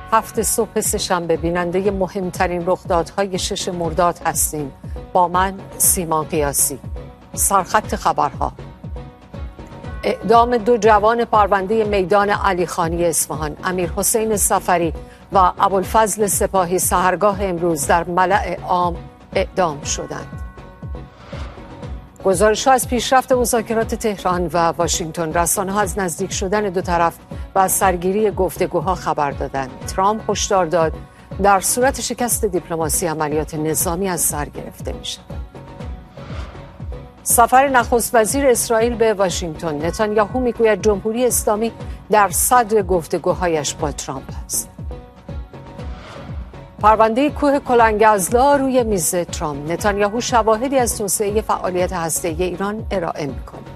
7 صبح سه‌شنبه بیننده مهمترین رخدادهای 6 مرداد هستیم. با من سیمان قیاسی. سرخط خبرها: اعدام 2 جوان پرونده میدان علیخانی اصفهان، امیرحسین صفری و ابوالفضل سپاهی سحرگاه امروز در ملأ عام اعدام شدند. گزارش‌ها از پیشرفت مذاکرات تهران و واشنگتن، رسانه‌ها از نزدیک شدن دو طرف و از سرگیری گفتگوها خبر دادند. ترامپ هشدار داد در صورت شکست دیپلماسی عملیات نظامی از سر گرفته می‌شود. سفر نخست وزیر اسرائیل به واشنگتن، نتانیاهو میگوید جمهوری اسلامی در صدر گفتگوهایش با ترامپ است. پرونده کوه کلنگ‌ازلا روی میز ترامپ، نتانیاهو شواهدی از توسعه فعالیت هسته‌ای ایران ارائه می‌کند.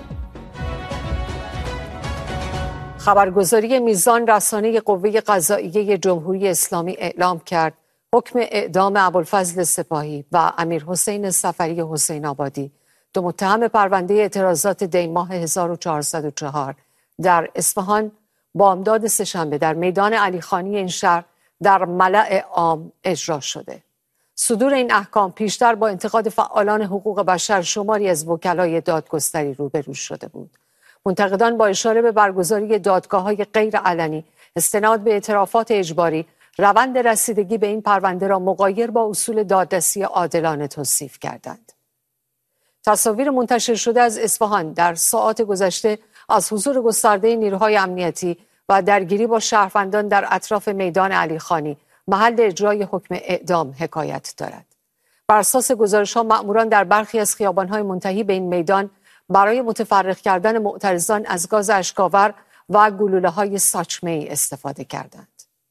خبرگزاری میزان رسانه قوه قضائیه جمهوری اسلامی اعلام کرد حکم اعدام ابوالفضل سپاهی و امیرحسین صفری حسین آبادی، 2 متهم پرونده اعتراضات دی‌ماه 1404 در اصفهان، بامداد سه‌شنبه در میدان علیخانی این شهر در ملأ عام اجرا شده. صدور این احکام پیشتر با انتقاد فعالان حقوق بشر شماری از وکلای دادگستری روبرو شده بود. منتقدان با اشاره به برگزاری دادگاه‌های غیر علنی، استناد به اعترافات اجباری، روند رسیدگی به این پرونده را مغایر با اصول دادرسی عادلانه توصیف کردند. تصاویر منتشر شده از اصفهان در ساعات گذشته از حضور گسترده نیروهای امنیتی و درگیری با شهروندان در اطراف میدان علیخانی، محل اجرای حکم اعدام، حکایت دارد. بر اساس گزارش‌ها مأموران در برخی از خیابان‌های منتهی به این میدان برای متفرق کردن معترضان از گاز اشک‌آور و گلوله‌های ساچمه‌ای استفاده کردند.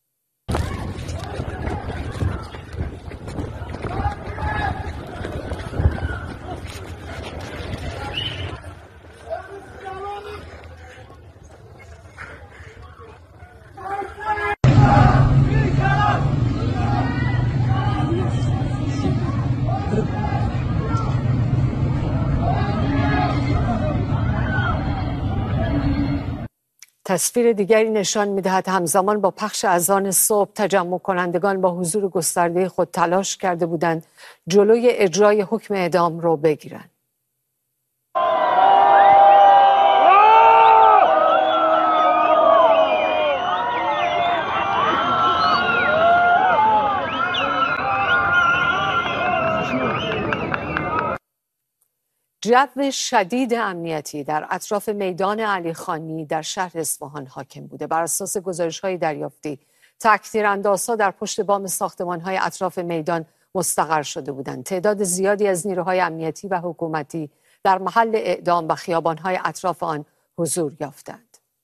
تصویر دیگری نشان می‌دهد همزمان با پخش اذان صبح، تجمع کنندگان با حضور گسترده خود تلاش کرده بودند جلوی اجرای حکم اعدام را بگیرند. جو شدید امنیتی در اطراف میدان علیخانی در شهر اصفهان حاکم بوده. بر اساس گزارش‌های دریافتی، تک‌تیراندازها در پشت بام ساختمان‌های اطراف میدان مستقر شده بودند. تعداد زیادی از نیروهای امنیتی و حکومتی در محل اعدام و خیابان‌های اطراف آن حضور یافتند.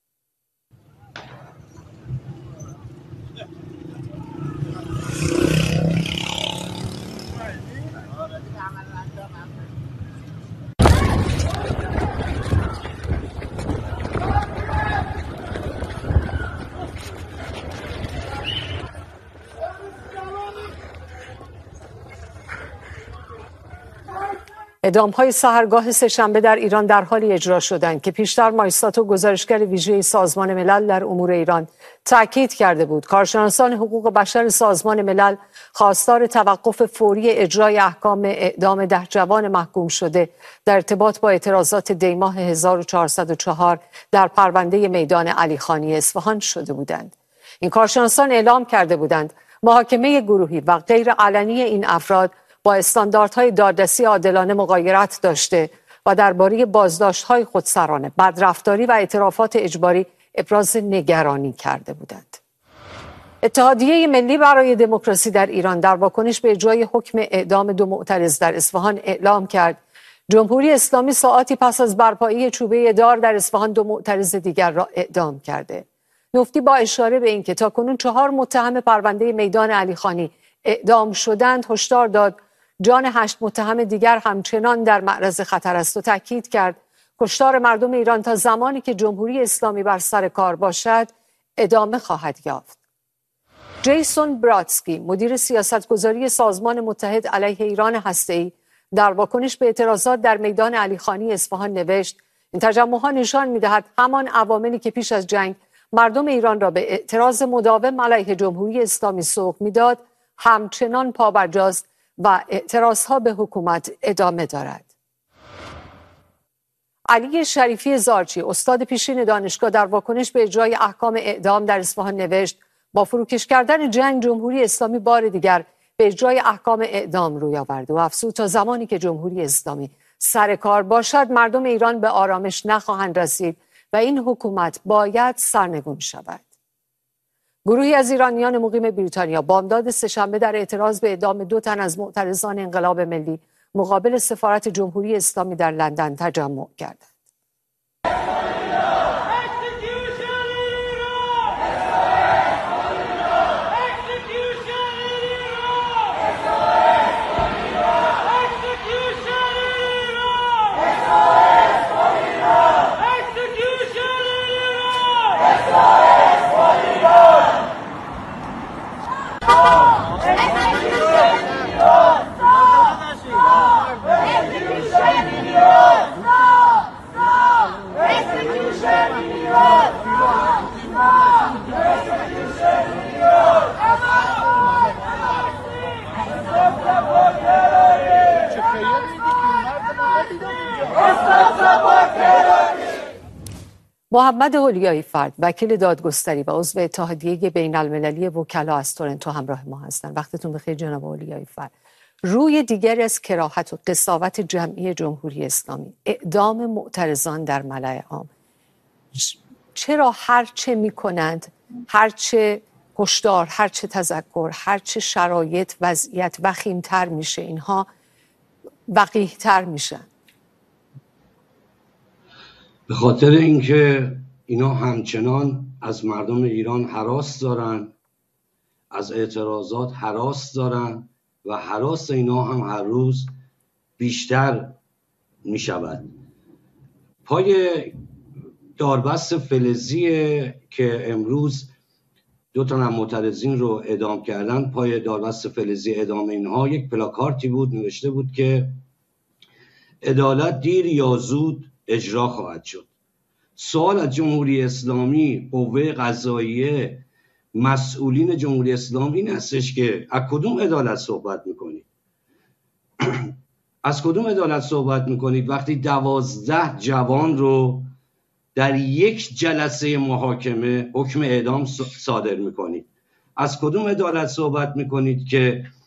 اعدام‌های سحرگاه سه‌شنبه در ایران در حالی اجرا شدند که پیشتر مایستاتو، گزارشگر ویژه سازمان ملل در امور ایران، تاکید کرده بود کارشناسان حقوق بشر سازمان ملل خواستار توقف فوری اجرای احکام اعدام 10 جوان محکوم شده در ارتباط با اعتراضات دی‌ماه 1404 در پرونده میدان علیخانی اصفهان شده بودند. این کارشناسان اعلام کرده بودند محاکمه گروهی و غیر علنی این افراد با استانداردهای دادرسی عادلانه مغایرت داشته و درباره بازداشت‌های خودسرانه، بدرفتاری و اعترافات اجباری ابراز نگرانی کرده بودند. اتحادیه ملی برای دموکراسی در ایران در واکنش به اجرای حکم اعدام 2 معترض در اصفهان اعلام کرد جمهوری اسلامی ساعاتی پس از برپایی چوبه دار در اصفهان 2 معترض دیگر را اعدام کرده. مفتی با اشاره به اینکه تاکنون 4 متهم پرونده میدان علیخانی اعدام شدند، هشدار داد جان 8 متهم دیگر همچنان در معرض خطر است و تاکید کرد کشتار مردم ایران تا زمانی که جمهوری اسلامی بر سر کار باشد ادامه خواهد یافت. جیسون برادسکی، مدیر سیاستگذاری سازمان متحد علیه ایران هسته‌ای، در واکنش به اعتراضات در میدان علیخانی اصفهان نوشت این تجمع‌ها نشان می‌دهد همان عواملی که پیش از جنگ مردم ایران را به اعتراض مداوم علیه جمهوری اسلامی سوق میداد همچنان پابرجاست و اعتراضها به حکومت ادامه دارد. علی شریفی زارچی استاد پیشین دانشگاه در واکنش به اجرای احکام اعدام در اصفهان نوشت با فروکش کردن جنگ جمهوری اسلامی بار دیگر به اجرای احکام اعدام روی آورد و افزود تا زمانی که جمهوری اسلامی سر کار باشد مردم ایران به آرامش نخواهند رسید و این حکومت باید سرنگون شود. گروهی از ایرانیان مقیم بریتانیا بامداد سه‌شنبه در اعتراض به اعدام 2 تن از معترضان انقلاب ملی مقابل سفارت جمهوری اسلامی در لندن تجمع کردند. محمد اولیایی فرد وکیل دادگستری و عضو اتحادیه بین المللی وکلا از تورنتو همراه ما هستند. وقتتون بخیر جناب اولیایی فرد. روی دیگری از کراهت و قساوت جمعی جمهوری اسلامی اعدام معترضان در ملأ عام، چرا هر چه میکنند، هر چه هشدار، هر چه تذکر، هر چه شرایط وضعیت وخیم‌تر میشه اینها وقیح‌تر میشن؟ به خاطر اینکه اینا همچنان از مردم ایران هراس دارن، از اعتراضات هراس دارن و هراس اینا هم هر روز بیشتر می شود. پای داربست فلزی که امروز 2 تن معترضین رو اعدام کردن، پای داربست فلزی اعدام اینها یک پلاکارتی بود نوشته بود که عدالت دیر یا زود اجرا خواهد شد. سوال از جمهوری اسلامی، قوه قضاییه، مسئولین جمهوری اسلامی این هستش که از کدوم عدالت صحبت میکنید؟ از کدوم عدالت صحبت میکنید وقتی 12 جوان رو در یک جلسه محاکمه حکم اعدام صادر میکنید؟ از کدوم عدالت صحبت میکنید که